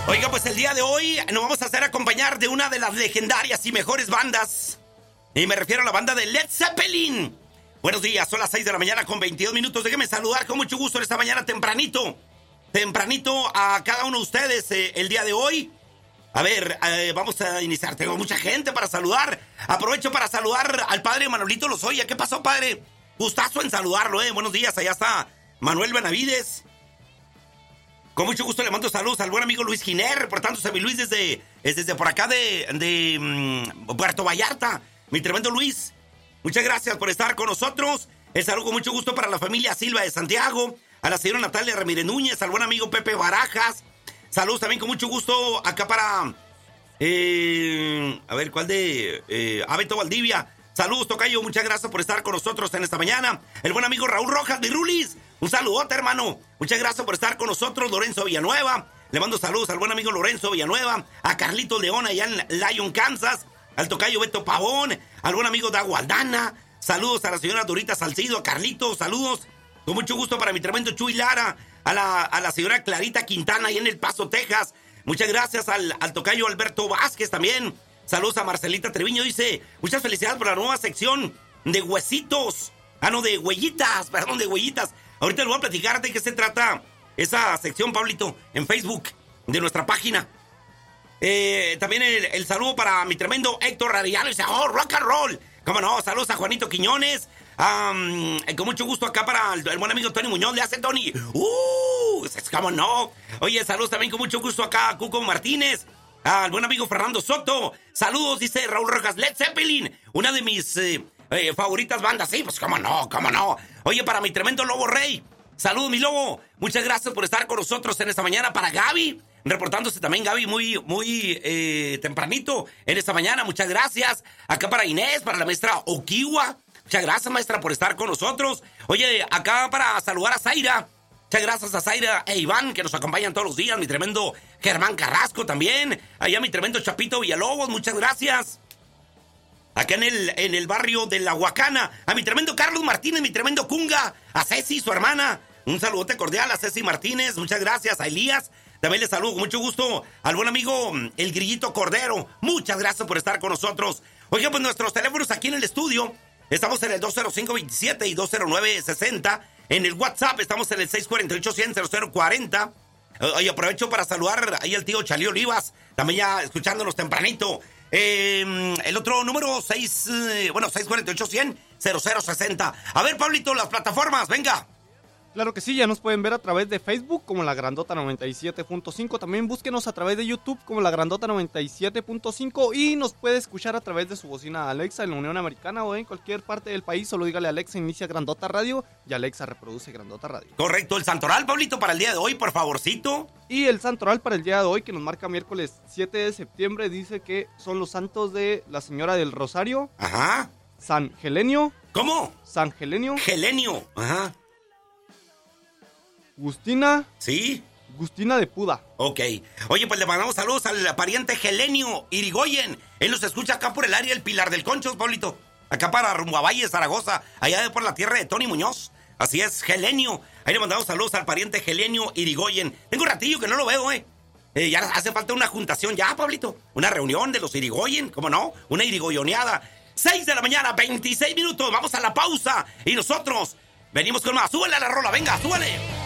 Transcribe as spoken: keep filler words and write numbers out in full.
Oiga, pues el día de hoy nos vamos a hacer acompañar de una de las legendarias y mejores bandas. Y me refiero a la banda de Led Zeppelin. Buenos días, son las seis de la mañana con veintidós minutos. Déjenme saludar con mucho gusto en esta mañana tempranito. Tempranito a cada uno de ustedes eh, el día de hoy. A ver, eh, vamos a iniciar. Tengo mucha gente para saludar. Aprovecho para saludar al padre Manolito Lozoya. ¿Qué pasó, padre? Gustazo en saludarlo, ¿eh? Buenos días, allá está Manuel Benavides. Con mucho gusto le mando saludos al buen amigo Luis Giner, reportándose a mi Luis desde, desde por acá de, de um, Puerto Vallarta. Mi tremendo Luis, muchas gracias por estar con nosotros. El saludo con mucho gusto para la familia Silva de Santiago, a la señora Natalia Ramírez Núñez, al buen amigo Pepe Barajas. Saludos también con mucho gusto acá para... Eh, a ver, ¿cuál de...? Eh, Abeto Valdivia. Saludos, tocayo, muchas gracias por estar con nosotros en esta mañana. El buen amigo Raúl Rojas, mi Rulis. Un saludote, hermano. Muchas gracias por estar con nosotros. Lorenzo Villanueva. Le mando saludos al buen amigo Lorenzo Villanueva. A Carlito León allá en Lyon, Kansas. Al tocayo Beto Pavón. Al buen amigo Dagualdana. Saludos a la señora Dorita Salcido. A Carlito, saludos. Con mucho gusto para mi tremendo Chuy Lara. A la, a la señora Clarita Quintana allá en El Paso, Texas. Muchas gracias al, al tocayo Alberto Vázquez también. Saludos a Marcelita Treviño. Dice, muchas felicidades por la nueva sección de huesitos. Ah, no, de huellitas. Perdón, de huellitas. Ahorita les voy a platicar de qué se trata esa sección, Pablito, en Facebook, de nuestra página. Eh, también el, el saludo para mi tremendo Héctor Radiano. Dice, oh, rock and roll. Cómo no, saludos a Juanito Quiñones. Um, con mucho gusto acá para el, el buen amigo Tony Muñoz. Le hace Tony. Uh, cómo no. Oye, saludos también con mucho gusto acá a Cuco Martínez. Al buen amigo Fernando Soto. Saludos, dice Raúl Rojas. Led Zeppelin, una de mis... Eh, Eh, favoritas bandas, sí, pues cómo no, cómo no. Oye, para mi tremendo Lobo Rey, saludos mi Lobo, muchas gracias por estar con nosotros en esta mañana. Para Gaby, reportándose también Gaby muy, muy eh, tempranito en esta mañana, muchas gracias. Acá para Inés, para la maestra Okiwa, muchas gracias maestra por estar con nosotros. Oye, acá para saludar a Zaira, muchas gracias a Zaira e Iván que nos acompañan todos los días. Mi tremendo Germán Carrasco también, allá mi tremendo Chapito Villalobos, muchas gracias. Acá en el, en el barrio de La Huacana, a mi tremendo Carlos Martínez, mi tremendo Cunga, a Ceci, su hermana, un saludote cordial a Ceci Martínez, muchas gracias, a Elías, también les saludo con mucho gusto al buen amigo El Grillito Cordero, muchas gracias por estar con nosotros. Oiga, pues nuestros teléfonos aquí en el estudio, estamos en el dos cero cinco veintisiete y dos cero nueve sesenta, en el WhatsApp estamos en el seis cuatro ocho cien cero cero cuarenta. Oye, aprovecho para saludar ahí al tío Chalí Olivas, también ya escuchándonos tempranito. Eh, el otro número, seis, eh, bueno, seis cuatro ocho cien cero cero sesenta. A ver, Pablito, las plataformas, venga. Claro que sí, ya nos pueden ver a través de Facebook como La Grandota noventa y siete punto cinco. También búsquenos a través de YouTube como La Grandota noventa y siete punto cinco. Y nos puede escuchar a través de su bocina Alexa en la Unión Americana o en cualquier parte del país. Solo dígale a Alexa, inicia Grandota Radio y Alexa reproduce Grandota Radio. Correcto, el santoral, Pablito, para el día de hoy, por favorcito. Y el santoral para el día de hoy, que nos marca miércoles siete de septiembre, dice que son los santos de la Señora del Rosario. Ajá. San Gelenio. ¿Cómo? San Gelenio. Gelenio, ajá. Agustina. ¿Sí? Agustina de Puda. Ok. Oye, pues le mandamos saludos al pariente Gelenio Irigoyen. Él nos escucha acá por el área del Pilar del Conchos, Pablito. Acá para rumbo a Valle, Zaragoza. Allá de por la tierra de Tony Muñoz. Así es, Gelenio. Ahí le mandamos saludos al pariente Gelenio Irigoyen. Tengo un ratillo que no lo veo, ¿eh? eh ya hace falta una juntación ya, Pablito. Una reunión de los Irigoyen, ¿cómo no? Una irigoyoneada. seis de la mañana, veintiséis minutos. Vamos a la pausa. Y nosotros venimos con más. Súbele a la rola, venga, súbele.